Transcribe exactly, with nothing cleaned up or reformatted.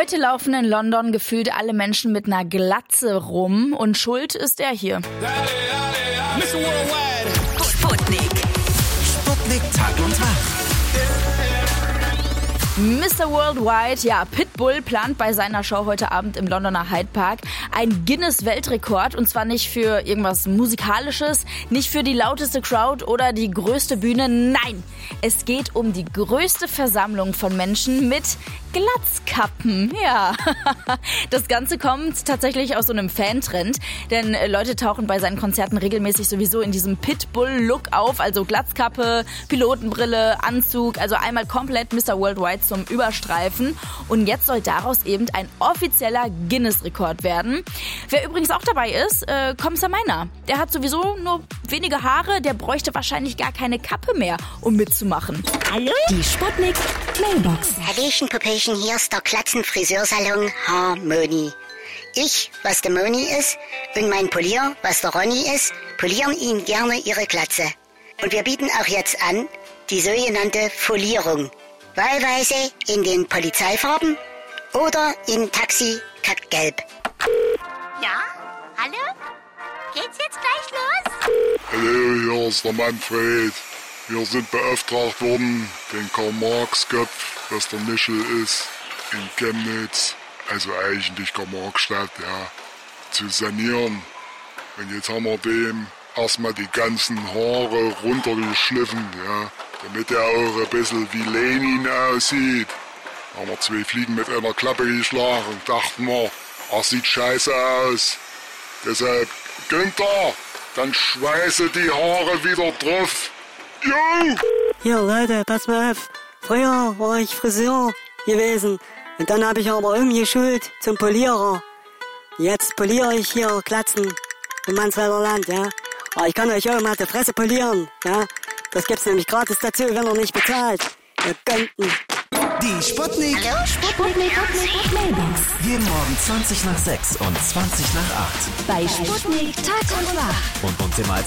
Heute laufen in London gefühlt alle Menschen mit einer Glatze rum und schuld ist er hier. Sputnik. Sputnik Tag und Nacht. Mister Worldwide, ja, Pitbull plant bei seiner Show heute Abend im Londoner Hyde Park ein Guinness-Weltrekord und zwar nicht für irgendwas Musikalisches, nicht für die lauteste Crowd oder die größte Bühne, nein, es geht um die größte Versammlung von Menschen mit Glatzkappen, ja. Das Ganze kommt tatsächlich aus so einem Fantrend, denn Leute tauchen bei seinen Konzerten regelmäßig sowieso in diesem Pitbull-Look auf, also Glatzkappe, Pilotenbrille, Anzug, also einmal komplett Mister Worldwide zum Überstreifen und jetzt soll daraus eben ein offizieller Guinness-Rekord werden. Wer übrigens auch dabei ist, äh, Kommissar Meiner. Der hat sowieso nur wenige Haare, der bräuchte wahrscheinlich gar keine Kappe mehr, um mitzumachen. Hallo? Die Sputnik Mailbox. Hallöchen, Puppelchen, hier ist der Glatzen-Friseursalon Harmony. Ich, was der Moni ist, und mein Polier, was der Ronny ist, polieren Ihnen gerne Ihre Glatze. Und wir bieten auch jetzt an, die sogenannte Folierung. Wahlweise in den Polizeifarben oder in Taxi-Kackgelb. Ja? Hallo? Geht's jetzt gleich los? Hallo, hier ist der Manfred. Wir sind beauftragt worden, den Karl-Marx-Köpf, was der Michel ist, in Chemnitz, also eigentlich Karl-Marx-Stadt, ja, zu sanieren. Und jetzt haben wir dem erstmal die ganzen Haare runtergeschliffen, ja, damit er auch ein bisschen wie Lenin aussieht. Da haben wir zwei Fliegen mit einer Klappe geschlagen, dachten wir, ach, sieht scheiße aus. Deshalb, Günther, dann schweiße die Haare wieder drauf. Jo! Hier, Leute, pass mal auf. Früher war ich Friseur gewesen und dann habe ich aber umgeschult zum Polierer. Jetzt poliere ich hier Glatzen im Mansfelder Land, ja. Aber ich kann euch auch mal die Fresse polieren, ja. Das gibt's nämlich gratis dazu, wenn er nicht bezahlt. Ihr Gönnten. Die Sputnik. Hallo? Sputnik. Mailbox. Jeden Morgen zwanzig nach sechs und zwanzig nach acht. Bei Sputnik Tag und Nacht. Und um dem